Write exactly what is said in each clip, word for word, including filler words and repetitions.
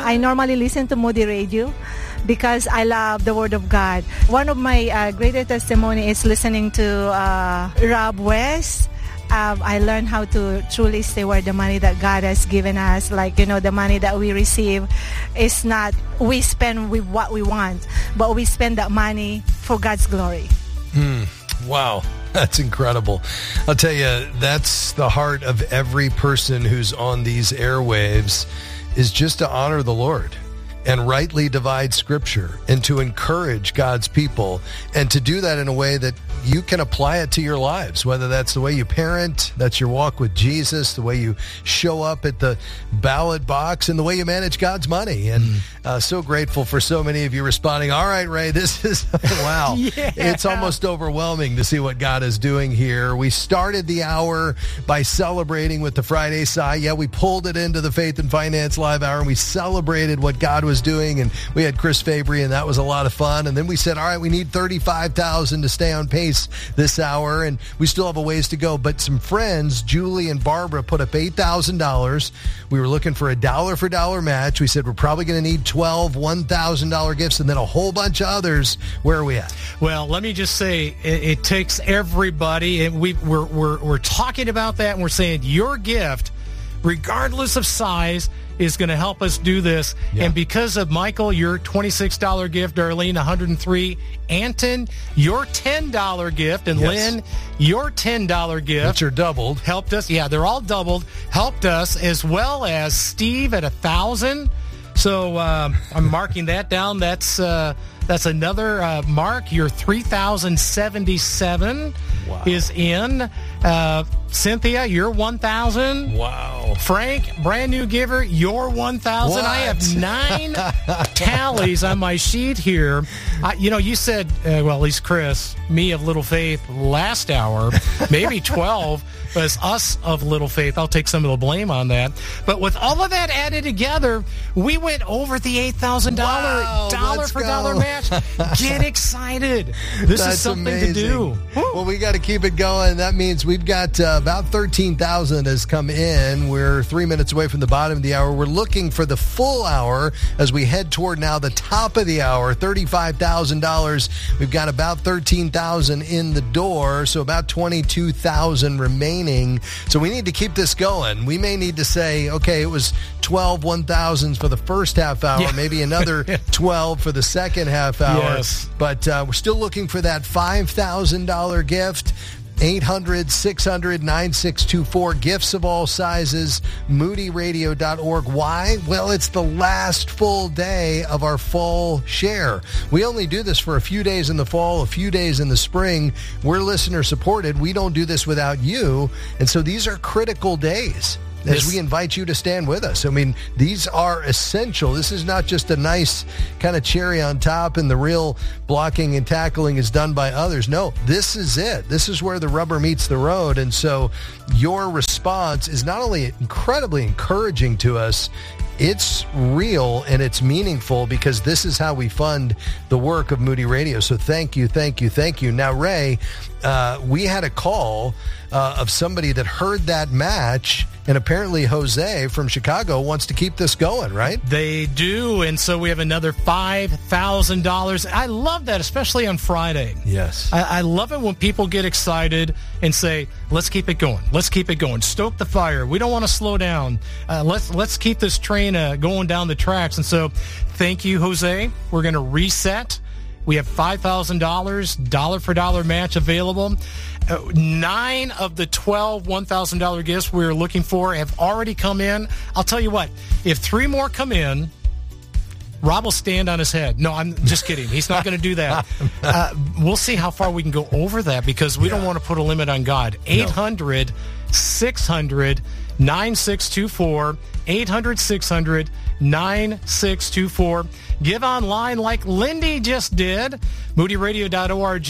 I normally listen to Moody Radio because I love the Word of God. One of my uh, greatest testimony is listening to uh, Rob West. Uh, I learned how to truly steward the money that God has given us. Like, you know, the money that we receive is not we spend with what we want, but we spend that money for God's glory. Mm, wow. That's incredible. I'll tell you, that's the heart of every person who's on these airwaves, is just to honor the Lord and rightly divide Scripture and to encourage God's people, and to do that in a way that you can apply it to your lives, whether that's the way you parent, that's your walk with Jesus, the way you show up at the ballot box, and the way you manage God's money. And mm. uh, so grateful for so many of you responding. All right, Ray, this is, wow. yeah. It's almost overwhelming to see what God is doing here. We started the hour by celebrating with the Friday Sigh. Yeah, we pulled it into the Faith and Finance Live Hour, and we celebrated what God was doing. And we had Chris Fabry, and that was a lot of fun. And then we said, all right, we need thirty-five thousand to stay on pace this hour, and we still have a ways to go. But some friends, Julie and Barbara, put up eight thousand dollars. We were looking for a dollar for dollar match. We said we're probably going to need twelve one thousand dollars gifts, and then a whole bunch of others. Where are we at? Well, let me just say, it, it takes everybody, and we, we're, we're, we're talking about that, and we're saying your gift, regardless of size, is going to help us do this. Yeah. And because of Michael, your twenty-six dollars gift, Darlene, one hundred three, Anton, your ten dollars gift, and yes. Lynn, your ten dollars gift. Which are doubled. Helped us. Yeah, they're all doubled. Helped us, as well as Steve at one thousand. So uh, I'm marking that down. That's uh, that's another uh, mark. Your three thousand seventy-seven wow. is in. Uh, Cynthia, you're one thousand. Wow. Frank, brand new giver, you're one thousand. I have nine tallies on my sheet here. I, you know, you said, uh, well, at least Chris, me of Little Faith last hour, maybe twelve, but it's us of Little Faith. I'll take some of the blame on that. But with all of that added together, we went over the eight thousand dollars wow, dollar for go. dollar match. Get excited. This That's is something amazing. to do. Well, we got to keep it going. That means we've got uh, about thirteen thousand has come in. We're three minutes away from the bottom of the hour. We're looking for the full hour as we head toward now the top of the hour, thirty-five thousand dollars. We've got about thirteen thousand in the door, so about twenty-two thousand remaining. So we need to keep this going. We may need to say, okay, it was twelve one thousands for the first half hour, yeah. maybe another twelve for the second half hour. Yes. But uh, we're still looking for that five thousand dollars gift. eight hundred, six hundred, nine six two four, gifts of all sizes, moody radio dot org. Why? Well, it's the last full day of our fall share. We only do this for a few days in the fall, a few days in the spring. We're listener supported. We don't do this without you. And so these are critical days as we invite you to stand with us. I mean, these are essential. This is not just a nice kind of cherry on top and the real blocking and tackling is done by others. No, this is it. This is where the rubber meets the road. And so your response is not only incredibly encouraging to us, it's real and it's meaningful, because this is how we fund the work of Moody Radio. So thank you, thank you, thank you. Now, Ray, uh, we had a call uh, of somebody that heard that match, and apparently Jose from Chicago wants to keep this going, right? They do, and so we have another five thousand dollars. I love that, especially on Friday. Yes. I, I love it when people get excited and say, let's keep it going. Let's keep it going. Stoke the fire. We don't want to slow down. Uh, let's, let's keep this train uh, going down the tracks. And so thank you, Jose. We're going to reset. We have five thousand dollars, dollar for dollar match available. Uh, nine of the twelve one thousand dollars gifts we were looking for have already come in. I'll tell you what, if three more come in, Rob will stand on his head. No, I'm just kidding. He's not going to do that. Uh, we'll see how far we can go over that, because we yeah. don't want to put a limit on God. eight hundred, six hundred, nine six two four, eight hundred, six hundred, nine six two four. Give online like Lindy just did, moody radio dot org.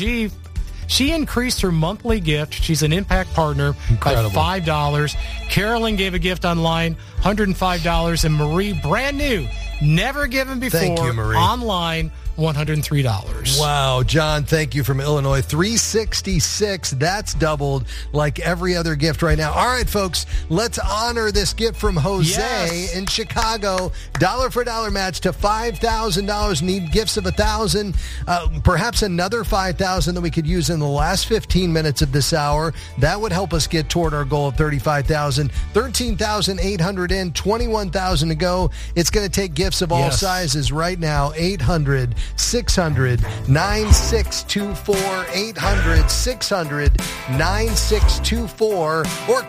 She increased her monthly gift. She's an Impact partner Incredible. by five dollars. Carolyn gave a gift online, one hundred five dollars. And Marie, brand new, never given before, Thank you, Marie. online, one hundred three dollars. Wow, John, thank you from Illinois. three sixty-six, that's doubled like every other gift right now. All right, folks, let's honor this gift from Jose Yes. in Chicago. Dollar for dollar match to five thousand dollars. Need gifts of one thousand dollars, uh, perhaps another five thousand dollars that we could use in the last fifteen minutes of this hour. That would help us get toward our goal of thirty-five thousand dollars. thirteen thousand eight hundred dollars in, twenty-one thousand dollars to go. It's going to take gifts of all Yes. sizes right now. eight hundred, six hundred, nine six two four, eight hundred, six hundred, nine six two four, or